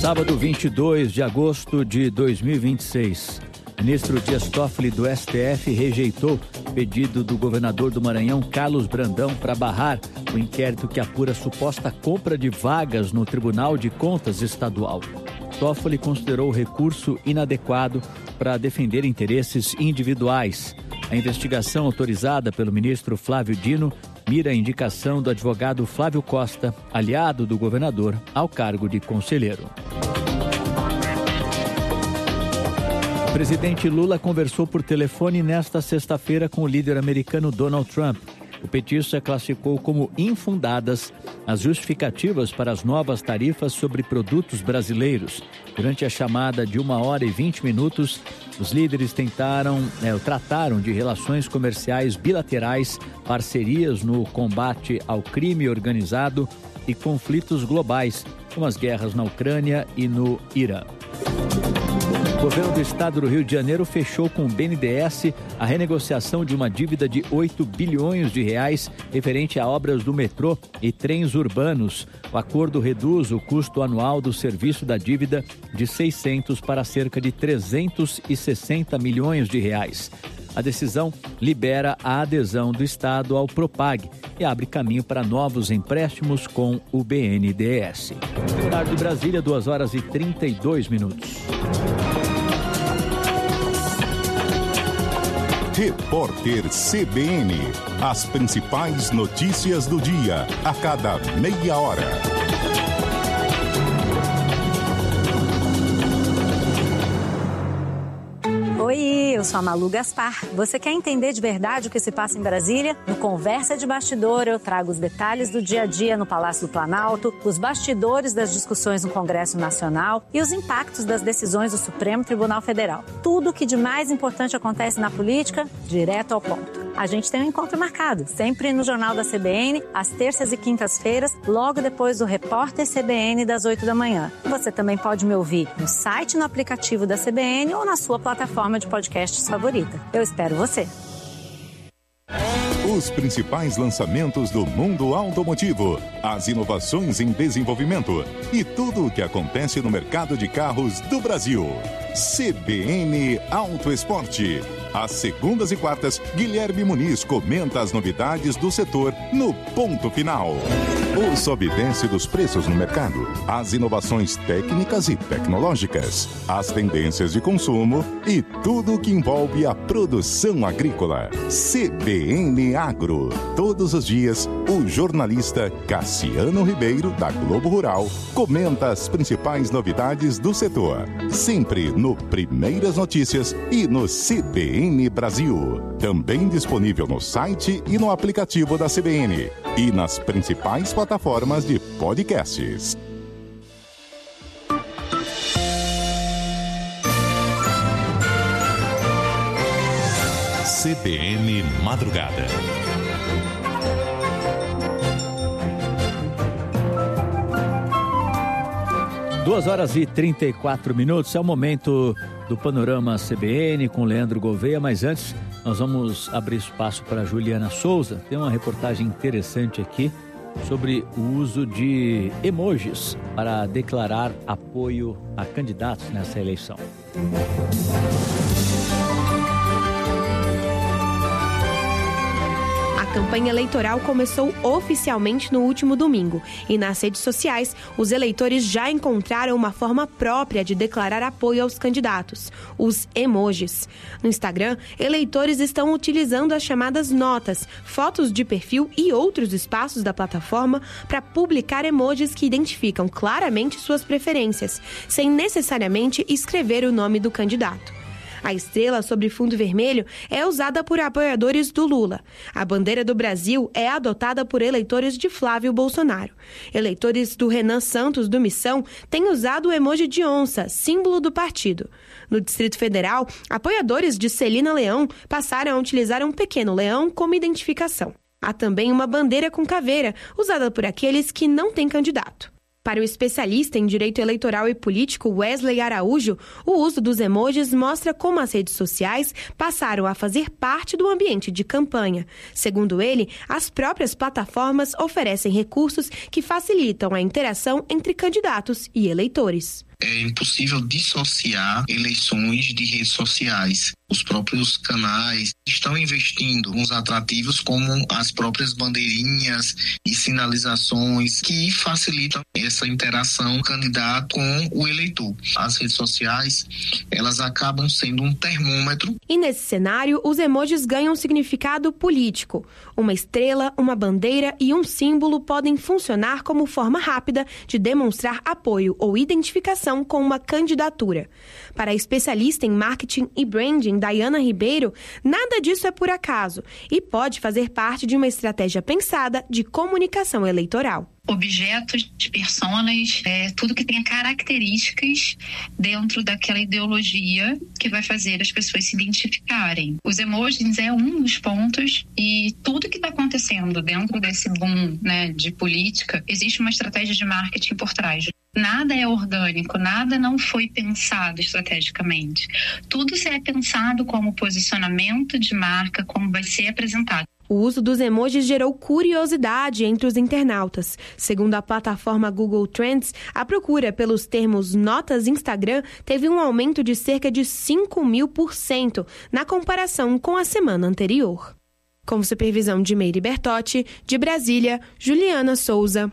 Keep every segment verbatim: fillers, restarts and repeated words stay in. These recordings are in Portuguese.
Sábado, vinte e dois de agosto de dois mil e vinte e seis. O ministro Dias Toffoli do S T F rejeitou o pedido do governador do Maranhão, Carlos Brandão, para barrar o inquérito que apura suposta compra de vagas no Tribunal de Contas Estadual. Toffoli considerou o recurso inadequado para defender interesses individuais. A investigação autorizada pelo ministro Flávio Dino mira a indicação do advogado Flávio Costa, aliado do governador, ao cargo de conselheiro. O presidente Lula conversou por telefone nesta sexta-feira com o líder americano Donald Trump. O petista classificou como infundadas as justificativas para as novas tarifas sobre produtos brasileiros. Durante a chamada de uma hora e vinte minutos, os líderes tentaram, é, trataram de relações comerciais bilaterais, parcerias no combate ao crime organizado e conflitos globais, como as guerras na Ucrânia e no Irã. O governo do estado do Rio de Janeiro fechou com o B N D E S a renegociação de uma dívida de oito bilhões de reais referente a obras do metrô e trens urbanos. O acordo reduz o custo anual do serviço da dívida de seiscentos para cerca de trezentos e sessenta milhões de reais. A decisão libera a adesão do estado ao Propag e abre caminho para novos empréstimos com o B N D E S. Horário de Brasília, duas horas e trinta e dois minutos. Repórter C B N. As principais notícias do dia, a cada meia hora. Oi, eu sou a Malu Gaspar. Você quer entender de verdade o que se passa em Brasília? No Conversa de Bastidor, eu trago os detalhes do dia a dia no Palácio do Planalto, os bastidores das discussões no Congresso Nacional e os impactos das decisões do Supremo Tribunal Federal. Tudo o que de mais importante acontece na política, direto ao ponto. A gente tem um encontro marcado, sempre no Jornal da C B N, às terças e quintas-feiras, logo depois do Repórter C B N das oito da manhã. Você também pode me ouvir no site e no aplicativo da C B N ou na sua plataforma de podcasts favorita. Eu espero você. Os principais lançamentos do mundo automotivo, as inovações em desenvolvimento e tudo o que acontece no mercado de carros do Brasil. C B N Auto Esporte. Às segundas e quartas, Guilherme Muniz comenta as novidades do setor no Ponto Final. O sobe e desce dos preços no mercado, as inovações técnicas e tecnológicas, as tendências de consumo e tudo o que envolve a produção agrícola. C B N Agro. Todos os dias, o jornalista Cassiano Ribeiro, da Globo Rural, comenta as principais novidades do setor. Sempre no Primeiras Notícias e no C B N Brasil. Também disponível no site e no aplicativo da C B N. E nas principais plataformas de podcasts. C B N Madrugada. duas horas e trinta e quatro minutos, é o momento do Panorama C B N com Leandro Gouveia, mas antes nós vamos abrir espaço para a Juliana Souza. Tem uma reportagem interessante aqui sobre o uso de emojis para declarar apoio a candidatos nessa eleição. A campanha eleitoral começou oficialmente no último domingo e nas redes sociais os eleitores já encontraram uma forma própria de declarar apoio aos candidatos, os emojis. No Instagram, eleitores estão utilizando as chamadas notas, fotos de perfil e outros espaços da plataforma para publicar emojis que identificam claramente suas preferências, sem necessariamente escrever o nome do candidato. A estrela sobre fundo vermelho é usada por apoiadores do Lula. A bandeira do Brasil é adotada por eleitores de Flávio Bolsonaro. Eleitores do Renan Santos, do Missão, têm usado o emoji de onça, símbolo do partido. No Distrito Federal, apoiadores de Celina Leão passaram a utilizar um pequeno leão como identificação. Há também uma bandeira com caveira, usada por aqueles que não têm candidato. Para o especialista em direito eleitoral e político Wesley Araújo, o uso dos emojis mostra como as redes sociais passaram a fazer parte do ambiente de campanha. Segundo ele, as próprias plataformas oferecem recursos que facilitam a interação entre candidatos e eleitores. É impossível dissociar eleições de redes sociais. Os próprios canais estão investindo nos atrativos como as próprias bandeirinhas e sinalizações que facilitam essa interação do candidato com o eleitor. As redes sociais, elas acabam sendo um termômetro. E nesse cenário, os emojis ganham um significado político. Uma estrela, uma bandeira e um símbolo podem funcionar como forma rápida de demonstrar apoio ou identificação com uma candidatura. Para a especialista em marketing e branding, Dayana Ribeiro, nada disso é por acaso e pode fazer parte de uma estratégia pensada de comunicação eleitoral. Objetos, personas, é, tudo que tenha características dentro daquela ideologia que vai fazer as pessoas se identificarem. Os emojis é um dos pontos e tudo que está acontecendo dentro desse boom, né, de política, existe uma estratégia de marketing por trás. Nada é orgânico, nada não foi pensado estrategicamente. Tudo é pensado como posicionamento de marca, como vai ser apresentado. O uso dos emojis gerou curiosidade entre os internautas. Segundo a plataforma Google Trends, a procura pelos termos notas Instagram teve um aumento de cerca de cinco mil por cento na comparação com a semana anterior. Com supervisão de Meire Bertotti, de Brasília, Juliana Souza.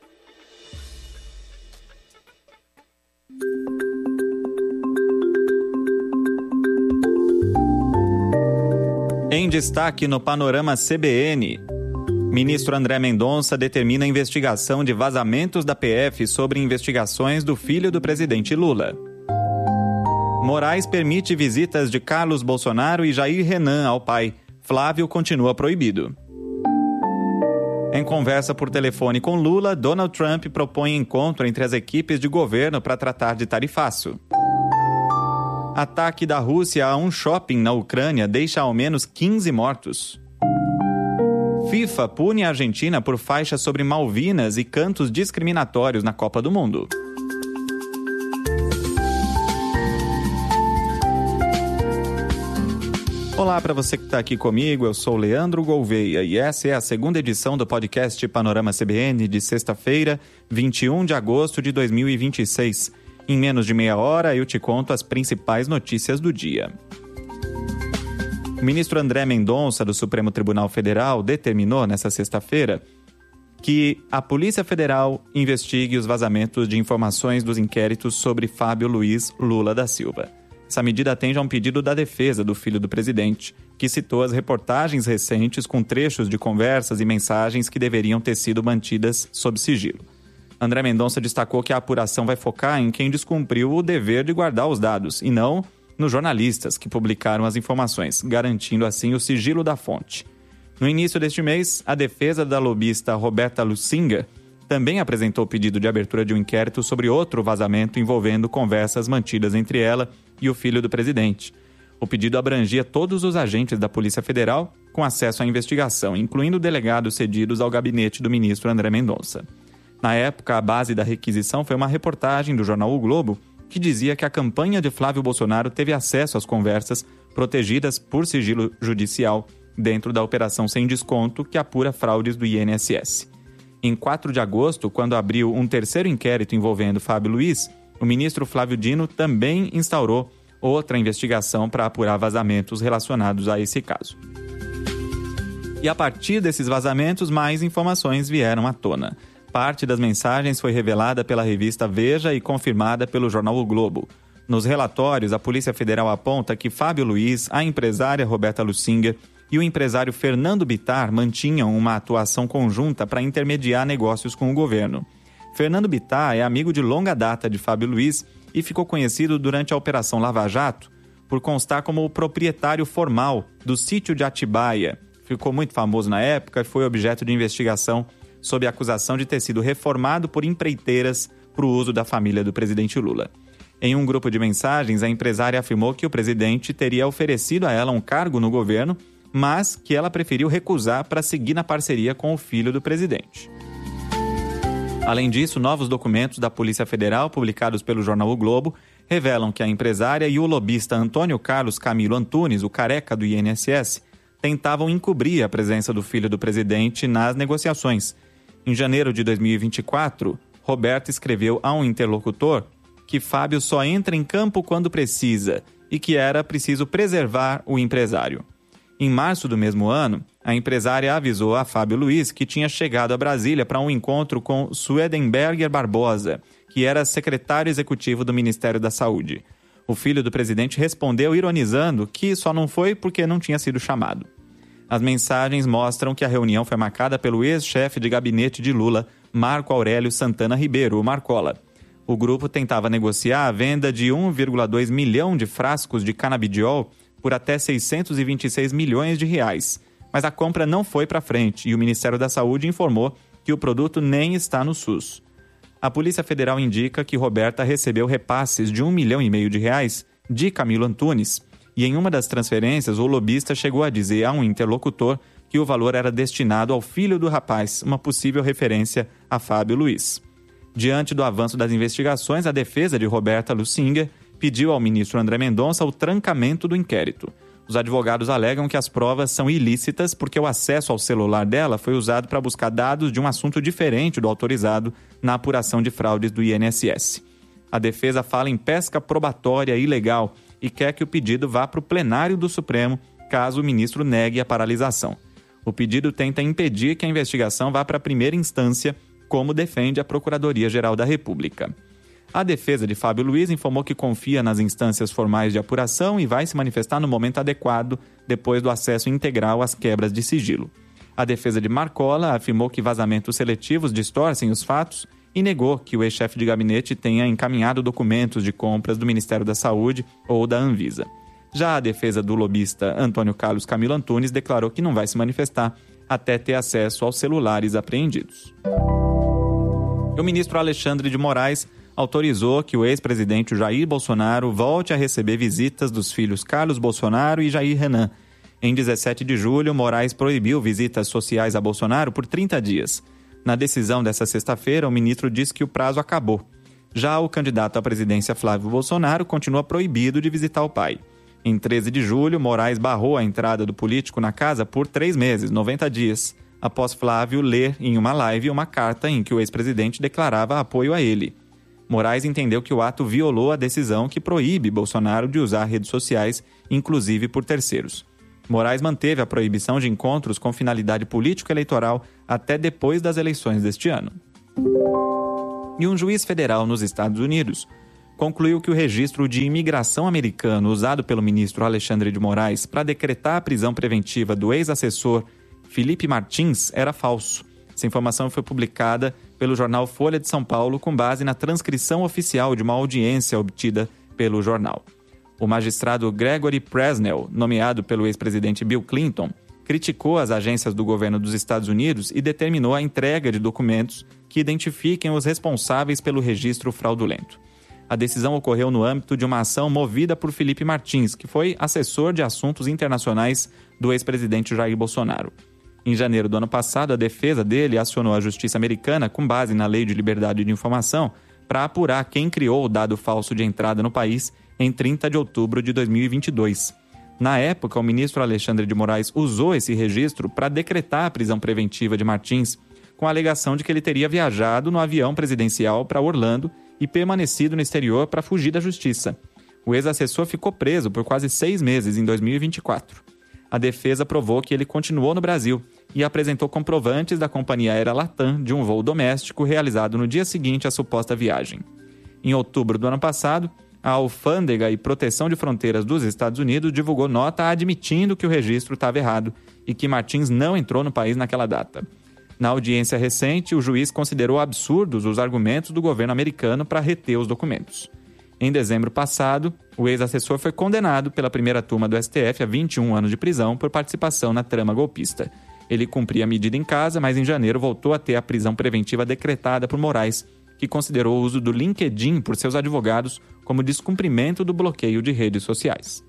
Em destaque no Panorama C B N, ministro André Mendonça determina a investigação de vazamentos da P F sobre investigações do filho do presidente Lula. Moraes permite visitas de Carlos Bolsonaro e Jair Renan ao pai. Flávio continua proibido. Em conversa por telefone com Lula, Donald Trump propõe encontro entre as equipes de governo para tratar de tarifaço. Ataque da Rússia a um shopping na Ucrânia deixa ao menos quinze mortos. FIFA pune a Argentina por faixas sobre Malvinas e cantos discriminatórios na Copa do Mundo. Olá para você que está aqui comigo, eu sou Leandro Gouveia e essa é a segunda edição do podcast Panorama C B N de sexta-feira, vinte e um de agosto de dois mil e vinte e seis. Em menos de meia hora, eu te conto as principais notícias do dia. O ministro André Mendonça, do Supremo Tribunal Federal, determinou nesta sexta-feira que a Polícia Federal investigue os vazamentos de informações dos inquéritos sobre Fábio Luiz Lula da Silva. Essa medida atende a um pedido da defesa do filho do presidente, que citou as reportagens recentes com trechos de conversas e mensagens que deveriam ter sido mantidas sob sigilo. André Mendonça destacou que a apuração vai focar em quem descumpriu o dever de guardar os dados, e não nos jornalistas que publicaram as informações, garantindo assim o sigilo da fonte. No início deste mês, a defesa da lobista Roberta Lucinga também apresentou o pedido de abertura de um inquérito sobre outro vazamento envolvendo conversas mantidas entre ela e o filho do presidente. O pedido abrangia todos os agentes da Polícia Federal com acesso à investigação, incluindo delegados cedidos ao gabinete do ministro André Mendonça. Na época, a base da requisição foi uma reportagem do jornal O Globo que dizia que a campanha de Flávio Bolsonaro teve acesso às conversas protegidas por sigilo judicial dentro da Operação Sem Desconto, que apura fraudes do I N S S. Em quatro de agosto, quando abriu um terceiro inquérito envolvendo Fábio Luiz, o ministro Flávio Dino também instaurou outra investigação para apurar vazamentos relacionados a esse caso. E a partir desses vazamentos, mais informações vieram à tona. Parte das mensagens foi revelada pela revista Veja e confirmada pelo jornal O Globo. Nos relatórios, a Polícia Federal aponta que Fábio Luiz, a empresária Roberta Lucinga e o empresário Fernando Bittar mantinham uma atuação conjunta para intermediar negócios com o governo. Fernando Bittar é amigo de longa data de Fábio Luiz e ficou conhecido durante a Operação Lava Jato por constar como o proprietário formal do sítio de Atibaia. Ficou muito famoso na época e foi objeto de investigação sob a acusação de ter sido reformado por empreiteiras para o uso da família do presidente Lula. Em um grupo de mensagens, a empresária afirmou que o presidente teria oferecido a ela um cargo no governo, mas que ela preferiu recusar para seguir na parceria com o filho do presidente. Além disso, novos documentos da Polícia Federal, publicados pelo jornal O Globo, revelam que a empresária e o lobista Antônio Carlos Camilo Antunes, o careca do I N S S, tentavam encobrir a presença do filho do presidente nas negociações. Em janeiro de dois mil e vinte e quatro, Roberto escreveu a um interlocutor que Fábio só entra em campo quando precisa e que era preciso preservar o empresário. Em março do mesmo ano, a empresária avisou a Fábio Luiz que tinha chegado a Brasília para um encontro com Swedenberger Barbosa, que era secretário executivo do Ministério da Saúde. O filho do presidente respondeu ironizando que só não foi porque não tinha sido chamado. As mensagens mostram que a reunião foi marcada pelo ex-chefe de gabinete de Lula, Marco Aurélio Santana Ribeiro, o Marcola. O grupo tentava negociar a venda de um vírgula dois milhão de frascos de canabidiol por até seiscentos e vinte e seis milhões de reais. Mas a compra não foi para frente e o Ministério da Saúde informou que o produto nem está no SUS. A Polícia Federal indica que Roberta recebeu repasses de um milhão e meio de reais de Camilo Antunes e em uma das transferências o lobista chegou a dizer a um interlocutor que o valor era destinado ao filho do rapaz, uma possível referência a Fábio Luiz. Diante do avanço das investigações, a defesa de Roberta Lussinger pediu ao ministro André Mendonça o trancamento do inquérito. Os advogados alegam que as provas são ilícitas porque o acesso ao celular dela foi usado para buscar dados de um assunto diferente do autorizado na apuração de fraudes do I N S S. A defesa fala em pesca probatória ilegal e quer que o pedido vá para o plenário do Supremo, caso o ministro negue a paralisação. O pedido tenta impedir que a investigação vá para a primeira instância, como defende a Procuradoria-Geral da República. A defesa de Fábio Luiz informou que confia nas instâncias formais de apuração e vai se manifestar no momento adequado, depois do acesso integral às quebras de sigilo. A defesa de Marcola afirmou que vazamentos seletivos distorcem os fatos e negou que o ex-chefe de gabinete tenha encaminhado documentos de compras do Ministério da Saúde ou da Anvisa. Já a defesa do lobista Antônio Carlos Camilo Antunes declarou que não vai se manifestar até ter acesso aos celulares apreendidos. O ministro Alexandre de Moraes autorizou que o ex-presidente Jair Bolsonaro volte a receber visitas dos filhos Carlos Bolsonaro e Jair Renan. Em dezessete de julho, Moraes proibiu visitas sociais a Bolsonaro por trinta dias. Na decisão dessa sexta-feira, o ministro disse que o prazo acabou. Já o candidato à presidência Flávio Bolsonaro continua proibido de visitar o pai. Em treze de julho, Moraes barrou a entrada do político na casa por três meses, noventa dias, após Flávio ler em uma live uma carta em que o ex-presidente declarava apoio a ele. Moraes entendeu que o ato violou a decisão que proíbe Bolsonaro de usar redes sociais, inclusive por terceiros. Moraes manteve a proibição de encontros com finalidade político-eleitoral até depois das eleições deste ano. E um juiz federal nos Estados Unidos concluiu que o registro de imigração americano usado pelo ministro Alexandre de Moraes para decretar a prisão preventiva do ex-assessor Felipe Martins era falso. Essa informação foi publicada pelo jornal Folha de São Paulo com base na transcrição oficial de uma audiência obtida pelo jornal. O magistrado Gregory Presnell, nomeado pelo ex-presidente Bill Clinton, criticou as agências do governo dos Estados Unidos e determinou a entrega de documentos que identifiquem os responsáveis pelo registro fraudulento. A decisão ocorreu no âmbito de uma ação movida por Felipe Martins, que foi assessor de assuntos internacionais do ex-presidente Jair Bolsonaro. Em janeiro do ano passado, a defesa dele acionou a justiça americana com base na Lei de Liberdade de Informação para apurar quem criou o dado falso de entrada no país em trinta de outubro de dois mil e vinte e dois. Na época, o ministro Alexandre de Moraes usou esse registro para decretar a prisão preventiva de Martins, com a alegação de que ele teria viajado no avião presidencial para Orlando e permanecido no exterior para fugir da justiça. O ex-assessor ficou preso por quase seis meses em dois mil e vinte e quatro. A defesa provou que ele continuou no Brasil e apresentou comprovantes da companhia aérea Latam de um voo doméstico realizado no dia seguinte à suposta viagem. Em outubro do ano passado, a Alfândega e Proteção de Fronteiras dos Estados Unidos divulgou nota admitindo que o registro estava errado e que Martins não entrou no país naquela data. Na audiência recente, o juiz considerou absurdos os argumentos do governo americano para reter os documentos. Em dezembro passado, o ex-assessor foi condenado pela primeira turma do S T F a vinte e um anos de prisão por participação na trama golpista. Ele cumpria a medida em casa, mas em janeiro voltou a ter a prisão preventiva decretada por Moraes, que considerou o uso do LinkedIn por seus advogados como descumprimento do bloqueio de redes sociais.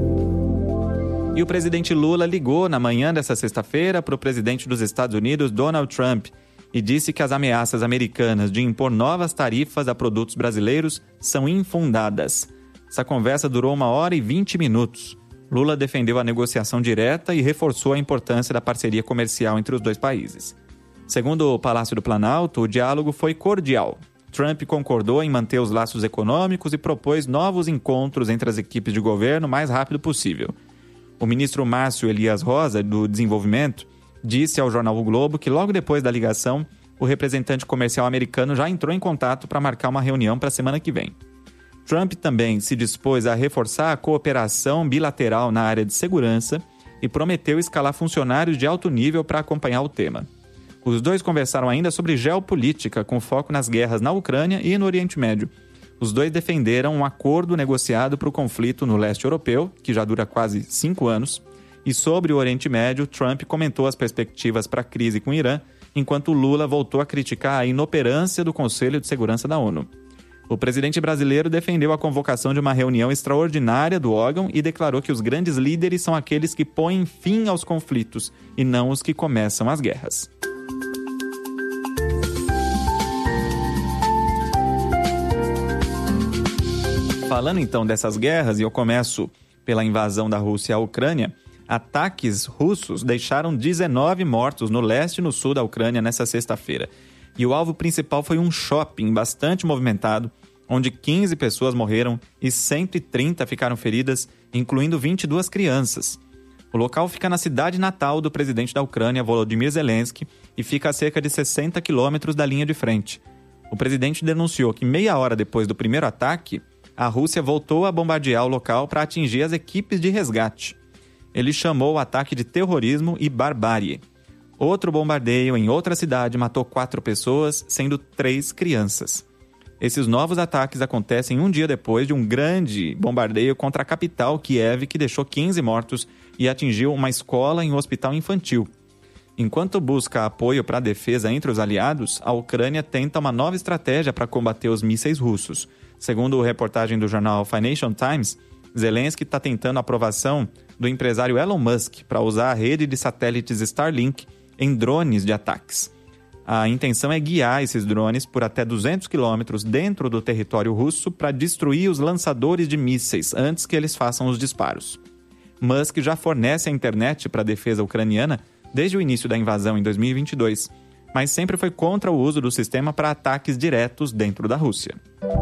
E o presidente Lula ligou na manhã dessa sexta-feira para o presidente dos Estados Unidos, Donald Trump, e disse que as ameaças americanas de impor novas tarifas a produtos brasileiros são infundadas. Essa conversa durou uma hora e vinte minutos. Lula defendeu a negociação direta e reforçou a importância da parceria comercial entre os dois países. Segundo o Palácio do Planalto, o diálogo foi cordial. Trump concordou em manter os laços econômicos e propôs novos encontros entre as equipes de governo o mais rápido possível. O ministro Márcio Elias Rosa, do Desenvolvimento, disse ao jornal O Globo que logo depois da ligação, o representante comercial americano já entrou em contato para marcar uma reunião para a semana que vem. Trump também se dispôs a reforçar a cooperação bilateral na área de segurança e prometeu escalar funcionários de alto nível para acompanhar o tema. Os dois conversaram ainda sobre geopolítica, com foco nas guerras na Ucrânia e no Oriente Médio. Os dois defenderam um acordo negociado para o conflito no leste europeu, que já dura quase cinco anos, e sobre o Oriente Médio, Trump comentou as perspectivas para a crise com o Irã, enquanto Lula voltou a criticar a inoperância do Conselho de Segurança da ONU. O presidente brasileiro defendeu a convocação de uma reunião extraordinária do órgão e declarou que os grandes líderes são aqueles que põem fim aos conflitos e não os que começam as guerras. Falando então dessas guerras, e eu começo pela invasão da Rússia à Ucrânia, ataques russos deixaram dezenove mortos no leste e no sul da Ucrânia nessa sexta-feira. E o alvo principal foi um shopping bastante movimentado, onde quinze pessoas morreram e cento e trinta ficaram feridas, incluindo vinte e duas crianças. O local fica na cidade natal do presidente da Ucrânia, Volodymyr Zelensky, e fica a cerca de sessenta quilômetros da linha de frente. O presidente denunciou que meia hora depois do primeiro ataque, a Rússia voltou a bombardear o local para atingir as equipes de resgate. Ele chamou o ataque de terrorismo e barbárie. Outro bombardeio em outra cidade matou quatro pessoas, sendo três crianças. Esses novos ataques acontecem um dia depois de um grande bombardeio contra a capital, Kiev, que deixou quinze mortos e atingiu uma escola e um hospital infantil. Enquanto busca apoio para a defesa entre os aliados, a Ucrânia tenta uma nova estratégia para combater os mísseis russos. Segundo a reportagem do jornal Financial Times, Zelensky está tentando a aprovação do empresário Elon Musk para usar a rede de satélites Starlink em drones de ataques. A intenção é guiar esses drones por até duzentos quilômetros dentro do território russo para destruir os lançadores de mísseis antes que eles façam os disparos. Musk já fornece a internet para a defesa ucraniana desde o início da invasão em dois mil e vinte e dois, mas sempre foi contra o uso do sistema para ataques diretos dentro da Rússia.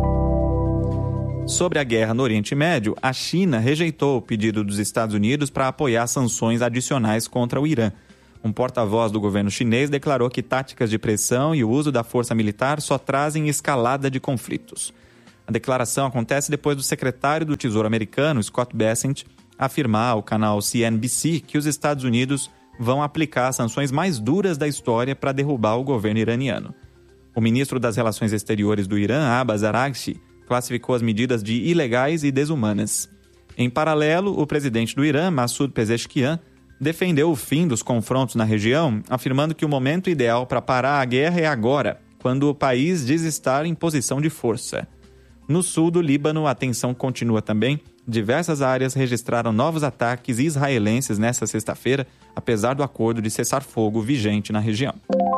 Sobre a guerra no Oriente Médio, a China rejeitou o pedido dos Estados Unidos para apoiar sanções adicionais contra o Irã. Um porta-voz do governo chinês declarou que táticas de pressão e o uso da força militar só trazem escalada de conflitos. A declaração acontece depois do secretário do Tesouro americano, Scott Bessent, afirmar ao canal C N B C que os Estados Unidos vão aplicar as sanções mais duras da história para derrubar o governo iraniano. O ministro das Relações Exteriores do Irã, Abbas Araghchi, classificou as medidas de ilegais e desumanas. Em paralelo, o presidente do Irã, Massoud Pezeshkian, defendeu o fim dos confrontos na região, afirmando que o momento ideal para parar a guerra é agora, quando o país diz estar em posição de força. No sul do Líbano, a tensão continua também. Diversas áreas registraram novos ataques israelenses nesta sexta-feira, apesar do acordo de cessar-fogo vigente na região.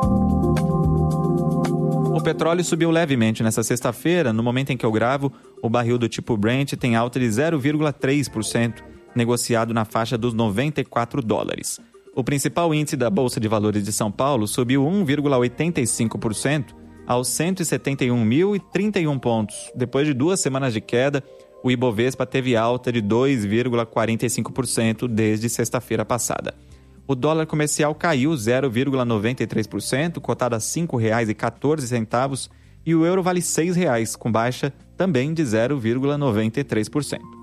O petróleo subiu levemente nesta sexta-feira. No momento em que eu gravo, o barril do tipo Brent tem alta de zero vírgula três por cento, negociado na faixa dos noventa e quatro dólares. O principal índice da Bolsa de Valores de São Paulo subiu um vírgula oitenta e cinco por cento aos cento e setenta e um mil e trinta e um pontos. Depois de duas semanas de queda, o Ibovespa teve alta de dois vírgula quarenta e cinco por cento desde sexta-feira passada. O dólar comercial caiu zero vírgula noventa e três por cento, cotado a cinco reais e quatorze centavos, e o euro vale seis reais, com baixa também de zero vírgula noventa e três por cento.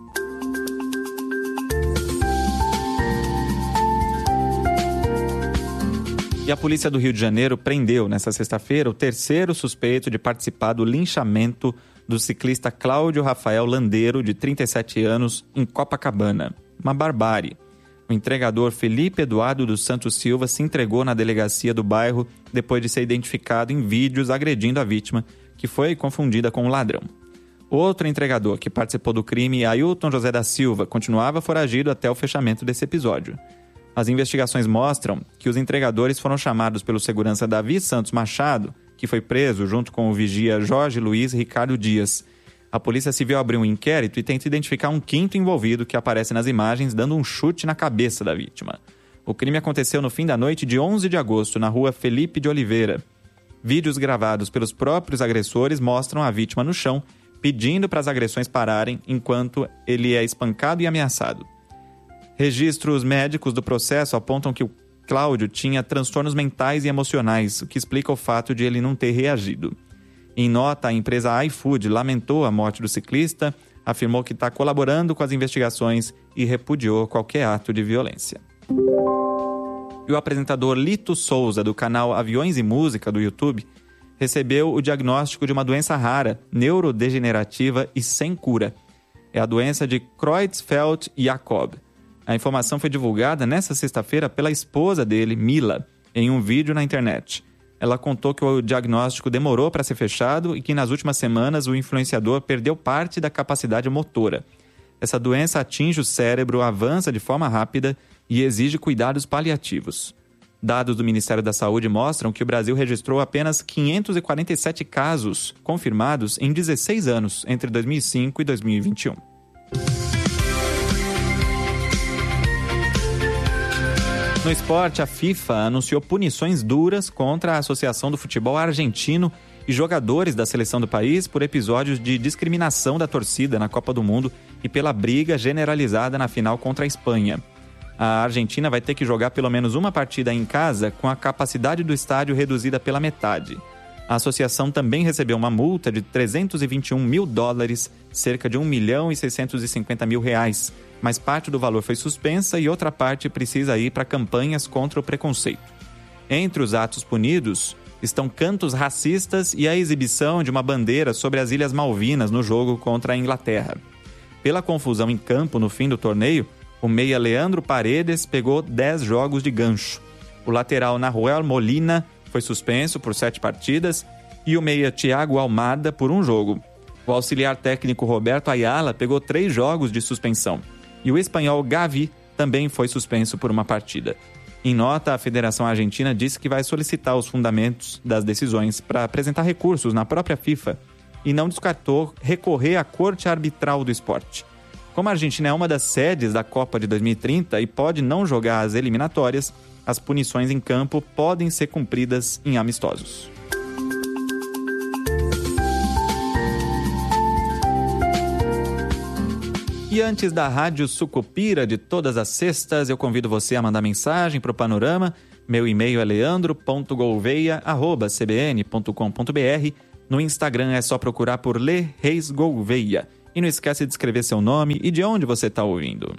E a polícia do Rio de Janeiro prendeu, nesta sexta-feira, o terceiro suspeito de participar do linchamento do ciclista Cláudio Rafael Landeiro, de trinta e sete anos, em Copacabana. Uma barbárie. O entregador Felipe Eduardo dos Santos Silva se entregou na delegacia do bairro depois de ser identificado em vídeos agredindo a vítima, que foi confundida com um ladrão. Outro entregador que participou do crime, Ailton José da Silva, continuava foragido até o fechamento desse episódio. As investigações mostram que os entregadores foram chamados pelo segurança Davi Santos Machado, que foi preso junto com o vigia Jorge Luiz Ricardo Dias. A Polícia Civil abriu um inquérito e tenta identificar um quinto envolvido que aparece nas imagens dando um chute na cabeça da vítima. O crime aconteceu no fim da noite de onze de agosto, na rua Felipe de Oliveira. Vídeos gravados pelos próprios agressores mostram a vítima no chão, pedindo para as agressões pararem enquanto ele é espancado e ameaçado. Registros médicos do processo apontam que o Cláudio tinha transtornos mentais e emocionais, o que explica o fato de ele não ter reagido. Em nota, a empresa iFood lamentou a morte do ciclista, afirmou que está colaborando com as investigações e repudiou qualquer ato de violência. E o apresentador Lito Souza, do canal Aviões e Música do YouTube, recebeu o diagnóstico de uma doença rara, neurodegenerativa e sem cura. É a doença de Creutzfeldt-Jakob. A informação foi divulgada nesta sexta-feira pela esposa dele, Mila, em um vídeo na internet. Ela contou que o diagnóstico demorou para ser fechado e que nas últimas semanas o influenciador perdeu parte da capacidade motora. Essa doença atinge o cérebro, avança de forma rápida e exige cuidados paliativos. Dados do Ministério da Saúde mostram que o Brasil registrou apenas quinhentos e quarenta e sete casos confirmados em dezesseis anos, entre dois mil e cinco e dois mil e vinte e um. No esporte, a FIFA anunciou punições duras contra a Associação do Futebol Argentino e jogadores da seleção do país por episódios de discriminação da torcida na Copa do Mundo e pela briga generalizada na final contra a Espanha. A Argentina vai ter que jogar pelo menos uma partida em casa com a capacidade do estádio reduzida pela metade. A associação também recebeu uma multa de trezentos e vinte e um mil dólares, cerca de um milhão e seiscentos e cinquenta mil reais, mas parte do valor foi suspensa e outra parte precisa ir para campanhas contra o preconceito. Entre os atos punidos estão cantos racistas e a exibição de uma bandeira sobre as Ilhas Malvinas no jogo contra a Inglaterra. Pela confusão em campo no fim do torneio, o meia Leandro Paredes pegou dez jogos de gancho. O lateral Nahuel Molina foi suspenso por sete partidas e o meia Thiago Almada por um jogo. O auxiliar técnico Roberto Ayala pegou três jogos de suspensão. E o espanhol Gavi também foi suspenso por uma partida. Em nota, a Federação Argentina disse que vai solicitar os fundamentos das decisões para apresentar recursos na própria FIFA e não descartou recorrer à Corte Arbitral do Esporte. Como a Argentina é uma das sedes da Copa de dois mil e trinta e pode não jogar as eliminatórias, as punições em campo podem ser cumpridas em amistosos. E antes da Rádio Sucupira de todas as sextas, eu convido você a mandar mensagem para o Panorama. Meu e-mail é leandro ponto gouveia arroba c b n ponto com ponto b r. No Instagram é só procurar por Lê Reis Gouveia. E não esquece de escrever seu nome e de onde você está ouvindo.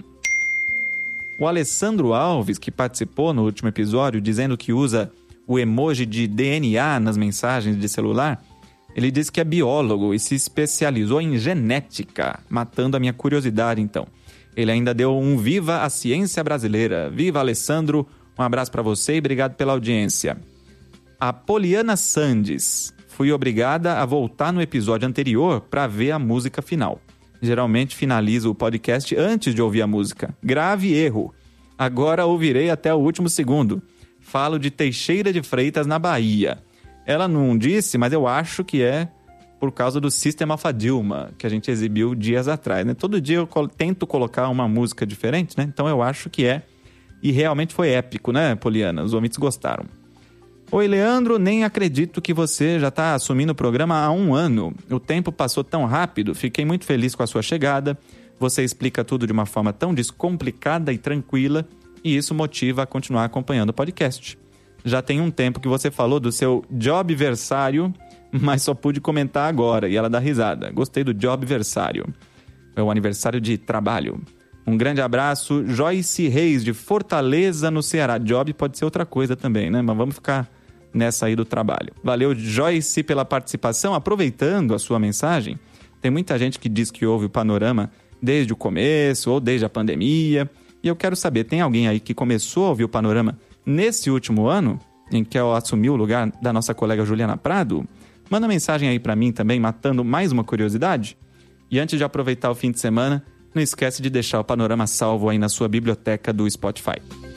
O Alessandro Alves, que participou no último episódio, dizendo que usa o emoji de D N A nas mensagens de celular, ele disse que é biólogo e se especializou em genética, matando a minha curiosidade, então. Ele ainda deu um viva à ciência brasileira. Viva, Alessandro! Um abraço para você e obrigado pela audiência. A Poliana Sandes. Fui obrigada a voltar no episódio anterior para ver a música final. Geralmente finalizo o podcast antes de ouvir a música. Grave erro. Agora ouvirei até o último segundo. Falo de Teixeira de Freitas, na Bahia. Ela não disse, mas eu acho que é por causa do System of a Dilma, que a gente exibiu dias atrás, né? Todo dia eu tento colocar uma música diferente, né? Então eu acho que é. E realmente foi épico, né, Poliana? Os ouvintes gostaram. Oi, Leandro, nem acredito que você já está assumindo o programa há um ano. O tempo passou tão rápido, fiquei muito feliz com a sua chegada. Você explica tudo de uma forma tão descomplicada e tranquila, e isso motiva a continuar acompanhando o podcast. Já tem um tempo que você falou do seu jobversário, mas só pude comentar agora, e ela dá risada. Gostei do jobversário. É o aniversário de trabalho. Um grande abraço, Joyce Reis, de Fortaleza, no Ceará. Job pode ser outra coisa também, né? Mas vamos ficar nessa aí do trabalho. Valeu, Joyce, pela participação. Aproveitando a sua mensagem, tem muita gente que diz que ouve o Panorama desde o começo ou desde a pandemia. E eu quero saber, tem alguém aí que começou a ouvir o Panorama nesse último ano, em que eu assumi o lugar da nossa colega Juliana Prado? Manda mensagem aí pra mim também, matando mais uma curiosidade. E antes de aproveitar o fim de semana, não esquece de deixar o Panorama salvo aí na sua biblioteca do Spotify.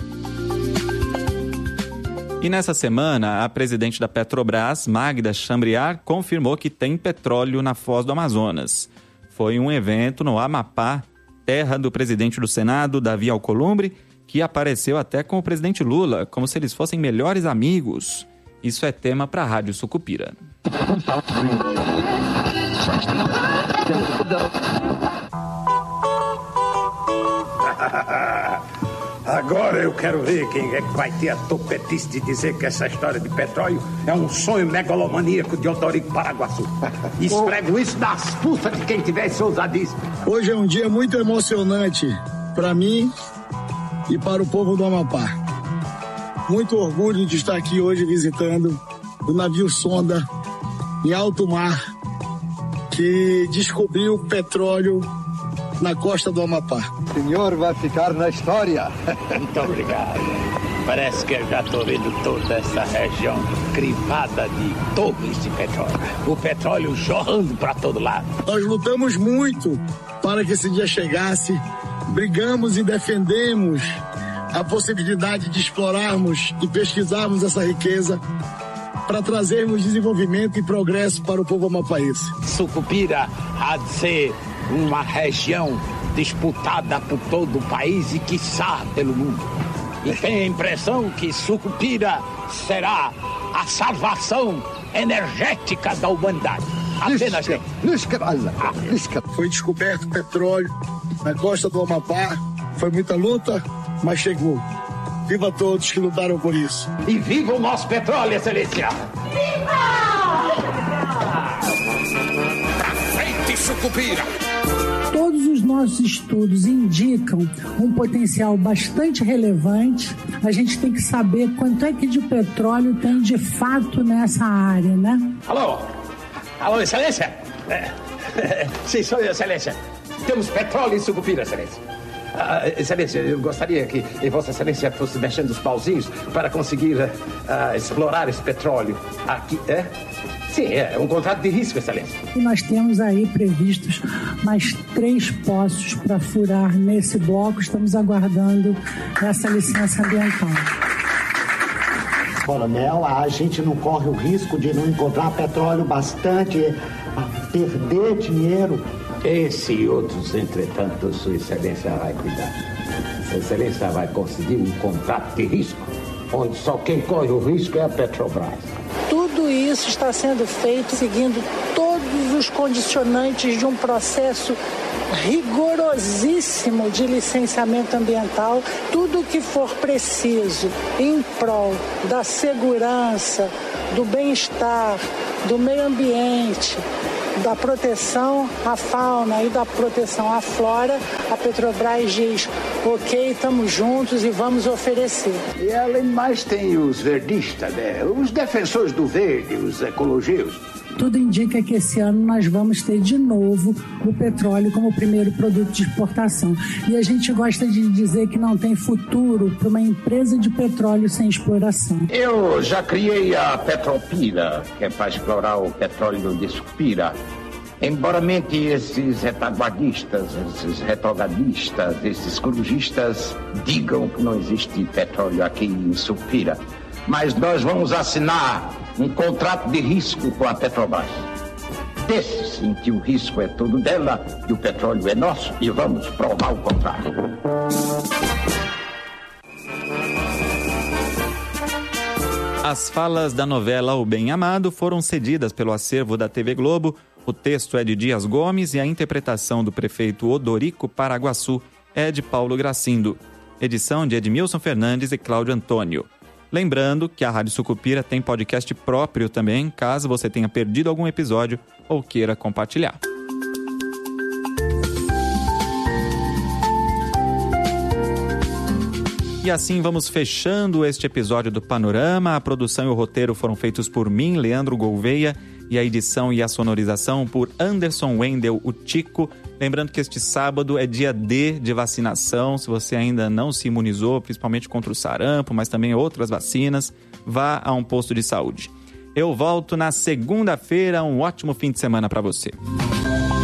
E nessa semana, a presidente da Petrobras, Magda Chambriard, confirmou que tem petróleo na Foz do Amazonas. Foi um evento no Amapá, terra do presidente do Senado, Davi Alcolumbre, que apareceu até com o presidente Lula, como se eles fossem melhores amigos. Isso é tema para a Rádio Sucupira. Agora eu quero ver quem é que vai ter a topetice de dizer que essa história de petróleo é um sonho megalomaníaco de Odorico Paraguaçu. Esfrego isso nas pulsas de quem tivesse ousadice. Hoje é um dia muito emocionante para mim e para o povo do Amapá. Muito orgulho de estar aqui hoje visitando o navio sonda em alto mar que descobriu petróleo na costa do Amapá. O senhor vai ficar na história. Muito obrigado. Parece que eu já estou vendo toda essa região crivada de torres de petróleo. O petróleo jorrando para todo lado. Nós lutamos muito para que esse dia chegasse. Brigamos e defendemos a possibilidade de explorarmos e pesquisarmos essa riqueza para trazermos desenvolvimento e progresso para o povo amapaense. Sucupira há de ser uma região disputada por todo o país e quiçá pelo mundo. E tenho a impressão que Sucupira será a salvação energética da humanidade. Apenas tem. Foi descoberto petróleo na costa do Amapá. Foi muita luta, mas chegou. Viva todos que lutaram por isso. E viva o nosso petróleo, excelência! Viva! Pra frente, Sucupira! Todos os nossos estudos indicam um potencial bastante relevante. A gente tem que saber quanto é que de petróleo tem de fato nessa área, né? Alô? Alô, excelência? É, é, sim, sou eu, excelência. Temos petróleo em Sucupira, excelência. Ah, excelência, eu gostaria que Vossa Excelência fosse mexendo os pauzinhos para conseguir uh, explorar esse petróleo aqui, é? Sim, é um contrato de risco, Excelência. E nós temos aí previstos mais três poços para furar nesse bloco. Estamos aguardando essa licença ambiental. Coronel, a gente não corre o risco de não encontrar petróleo bastante, perder dinheiro. Esse e outros, entretanto, Sua Excelência vai cuidar. Sua Excelência vai conseguir um contrato de risco, onde só quem corre o risco é a Petrobras. Tudo isso está sendo feito seguindo todos os condicionantes de um processo rigorosíssimo de licenciamento ambiental. Tudo o que for preciso em prol da segurança, do bem-estar, do meio ambiente, da proteção à fauna e da proteção à flora, a Petrobras diz, ok, estamos juntos e vamos oferecer. E além mais tem os verdistas, né? Os defensores do verde, os ecologistas. Tudo indica que esse ano nós vamos ter de novo o petróleo como primeiro produto de exportação. E a gente gosta de dizer que não tem futuro para uma empresa de petróleo sem exploração. Eu já criei a Petropira, que é para explorar o petróleo de Sucupira. Embora mente esses retaguardistas, esses retrogradistas, esses ecologistas digam que não existe petróleo aqui em Sucupira. Mas nós vamos assinar um contrato de risco com a Petrobras. Desses em que o risco é todo dela e o petróleo é nosso, e vamos provar o contrário. As falas da novela O Bem Amado foram cedidas pelo acervo da T V Globo. O texto é de Dias Gomes e a interpretação do prefeito Odorico Paraguaçu é de Paulo Gracindo. Edição de Edmilson Fernandes e Cláudio Antônio. Lembrando que a Rádio Sucupira tem podcast próprio também, caso você tenha perdido algum episódio ou queira compartilhar. E assim vamos fechando este episódio do Panorama. A produção e o roteiro foram feitos por mim, Leandro Gouveia, e a edição e a sonorização por Anderson Wendel, o Tico. Lembrando que este sábado é dia D de vacinação. Se você ainda não se imunizou, principalmente contra o sarampo, mas também outras vacinas, vá a um posto de saúde. Eu volto na segunda-feira. Um ótimo fim de semana para você.